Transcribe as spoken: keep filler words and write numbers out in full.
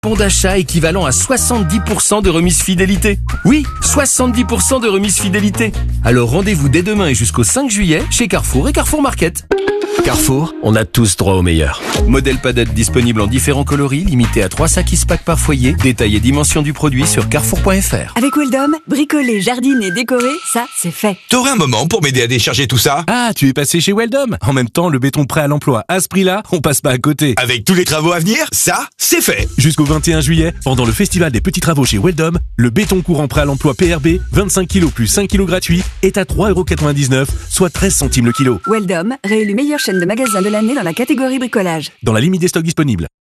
Bon d'achat équivalent à soixante-dix pour cent de remise fidélité. Oui, soixante-dix pour cent de remise fidélité. Alors rendez-vous dès demain et jusqu'au cinq juillet chez Carrefour et Carrefour Market. Carrefour, on a tous droit au meilleur. Modèle padette disponible en différents coloris, limité à trois sacs Ispac par foyer. Détail et dimension du produit sur carrefour point f r. Avec Weldom, bricoler, jardiner, décorer, ça c'est fait. T'aurais un moment pour m'aider à décharger tout ça? Ah, tu es passé chez Weldom. En même temps, le béton prêt à l'emploi, à ce prix-là, on passe pas à côté. Avec tous les travaux à venir, ça, c'est fait. Jusqu'au vingt et un juillet, pendant le festival des petits travaux chez Weldom, le béton courant prêt à l'emploi P R B, vingt-cinq kilos plus cinq kilos gratuits, est à trois euros quatre-vingt-dix-neuf, soit treize centimes le kilo. Weldom, réélu meilleure chaîne de magasins de l'année dans la catégorie bricolage. Dans la limite des stocks disponibles.